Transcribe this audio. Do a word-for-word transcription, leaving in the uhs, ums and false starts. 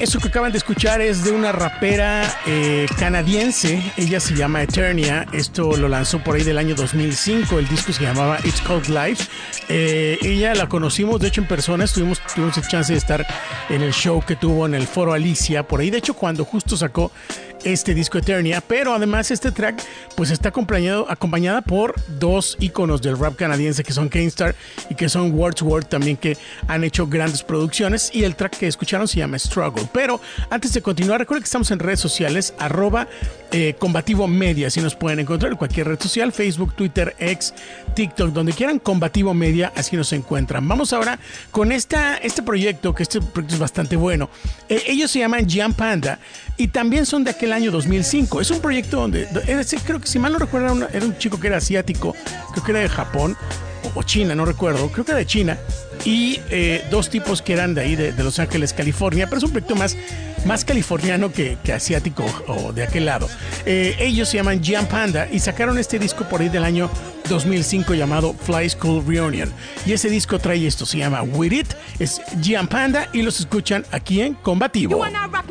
Eso que acaban de escuchar es de una rapera eh, canadiense. Ella se llama Eternia. Esto lo lanzó por ahí del año dos mil cinco. El disco se llamaba It's Called Life. Eh, ella la conocimos, de hecho, en persona. Tuvimos, tuvimos el chance de estar en el show que tuvo en el Foro Alicia. Por ahí, de hecho, cuando justo sacó este disco Eternia, pero además este track pues está acompañado, acompañada por dos íconos del rap canadiense que son Keenstar y que son Wordsworth también, que han hecho grandes producciones, y el track que escucharon se llama Struggle. Pero antes de continuar, recuerden que estamos en redes sociales, arroba eh, Combativo Media, así nos pueden encontrar en cualquier red social, Facebook, Twitter, X, TikTok, donde quieran, Combativo Media, así nos encuentran. Vamos ahora con esta, este proyecto, que este proyecto es bastante bueno. Eh, ellos se llaman Jam Panda y también son de aquel año dos mil cinco. Es un proyecto donde, era, creo que si mal no recuerdo, era, una, era un chico que era asiático, creo que era de Japón o, o China, no recuerdo, creo que era de China, y eh, dos tipos que eran de ahí, de, de Los Ángeles, California, pero es un proyecto más, más californiano que, que asiático o de aquel lado. Eh, ellos se llaman Jam Panda y sacaron este disco por ahí del año dos mil cinco llamado Fly School Reunion, y ese disco trae esto, se llama With It, es Jam Panda y los escuchan aquí en Combativo.